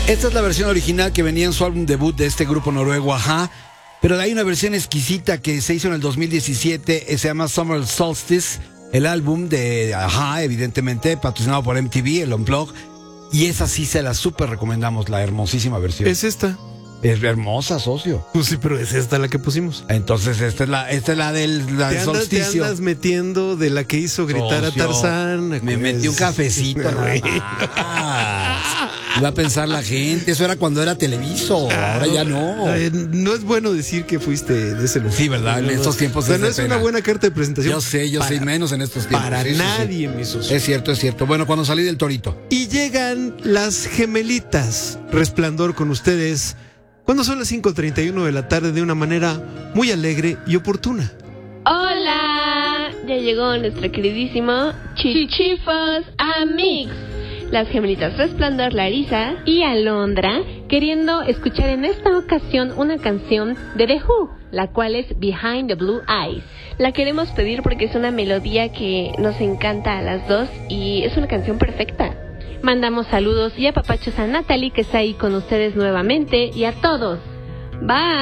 Esta es la versión original que venía en su álbum debut de este grupo noruego, Ajá. Pero hay una versión exquisita que se hizo en el 2017, se llama Summer Solstice, el álbum de Ajá, evidentemente, patrocinado por MTV, el Unplugged. Y esa sí se la súper recomendamos, la hermosísima versión. Es esta. Es hermosa, socio. Pues sí, pero es esta la que pusimos. Entonces, esta es la del solsticio. Te andas metiendo de la que hizo gritar Socio, a Tarzán. Me metí un cafecito, güey. Iba a pensar la gente, eso era cuando era Televiso, ahora ya no. No es bueno decir que fuiste de ese lugar. Sí, ¿verdad? En estos tiempos o sea, no de es pena. una buena carta de presentación. Yo sé, menos en estos tiempos. Para Sí, nadie, sí. mi socio. Es cierto. Bueno, cuando salí del Torito. Y llegan las gemelitas Resplandor con ustedes cuando son las 5:31 de la tarde de una manera muy alegre y oportuna. ¡Hola! Ya llegó nuestro queridísimo Chichifos Amix. Las gemelitas Resplandor, Larisa y Alondra, queriendo escuchar en esta ocasión una canción de The Who, la cual es Behind the Blue Eyes. la queremos pedir porque es una melodía que nos encanta a las dos y es una canción perfecta. Mandamos saludos y apapachos a Natalie, que está ahí con ustedes nuevamente, y a todos. Bye.